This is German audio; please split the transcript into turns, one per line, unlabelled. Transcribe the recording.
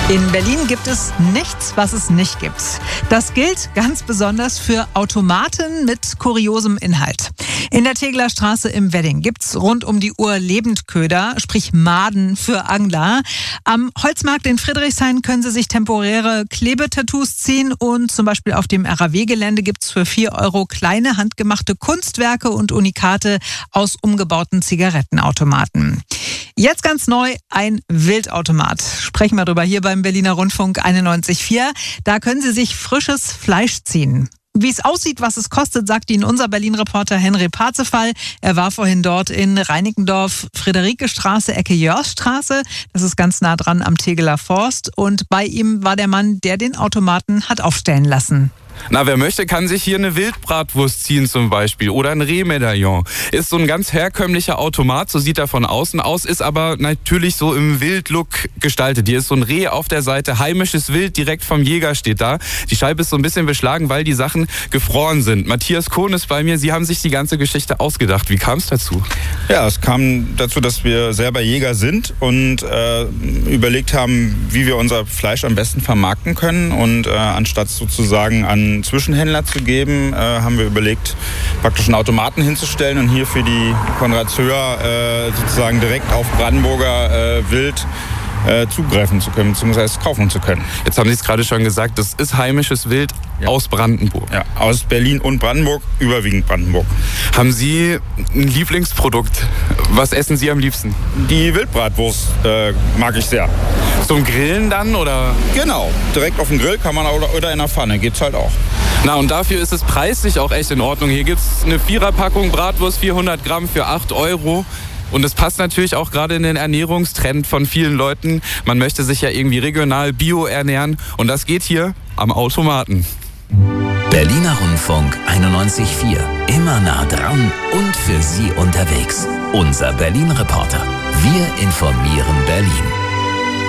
In Berlin gibt es nichts, was es nicht gibt. Das gilt ganz besonders für Automaten mit kuriosem Inhalt. In der Tegeler Straße im Wedding gibt's rund um die Uhr Lebendköder, sprich Maden für Angler. Am Holzmarkt in Friedrichshain können Sie sich temporäre Klebetattoos ziehen und zum Beispiel auf dem RAW-Gelände gibt's für 4 € kleine handgemachte Kunstwerke und Unikate aus umgebauten Zigarettenautomaten. Jetzt ganz neu ein Wildautomat. Sprechen wir drüber hier beim Berliner Rundfunk 91.4. Da können Sie sich frisches Fleisch ziehen. Wie es aussieht, was es kostet, sagt Ihnen unser Berlin-Reporter Henry Parzefall. Er war vorhin dort in Reinickendorf, Friederikestraße, Ecke Jörsstraße. Das ist ganz nah dran am Tegeler Forst. Und bei ihm war der Mann, der den Automaten hat aufstellen lassen.
Na, wer möchte, kann sich hier eine Wildbratwurst ziehen zum Beispiel oder ein Rehmedaillon. Ist so ein ganz herkömmlicher Automat, so sieht er von außen aus, ist aber natürlich so im Wildlook gestaltet. Hier ist so ein Reh auf der Seite, heimisches Wild, direkt vom Jäger steht da. Die Scheibe ist so ein bisschen beschlagen, weil die Sachen gefroren sind. Matthias Kohn ist bei mir, Sie haben sich die ganze Geschichte ausgedacht. Wie kam es dazu?
Ja, es kam dazu, dass wir selber Jäger sind und überlegt haben, wie wir unser Fleisch am besten vermarkten können. Und anstatt sozusagen an Zwischenhändler zu geben, haben wir überlegt, praktisch einen Automaten hinzustellen und hier für die Konrad Zöhr sozusagen direkt auf Brandenburger Wild zugreifen zu können, beziehungsweise kaufen zu können.
Jetzt haben Sie es gerade schon gesagt, das ist heimisches Wild aus Brandenburg.
Ja, aus Berlin und Brandenburg, überwiegend Brandenburg.
Haben Sie ein Lieblingsprodukt? Was essen Sie am liebsten?
Die Wildbratwurst mag ich sehr.
Zum Grillen dann, oder?
Genau, direkt auf dem Grill kann man oder in der Pfanne, geht's halt auch.
Na, und dafür ist es preislich auch echt in Ordnung. Hier gibt's eine 4er-Packung Bratwurst, 400 Gramm für 8 €. Und es passt natürlich auch gerade in den Ernährungstrend von vielen Leuten. Man möchte sich ja irgendwie regional, bio ernähren. Und das geht hier am Automaten.
Berliner Rundfunk 91.4. Immer nah dran und für Sie unterwegs. Unser Berlin-Reporter. Wir informieren Berlin.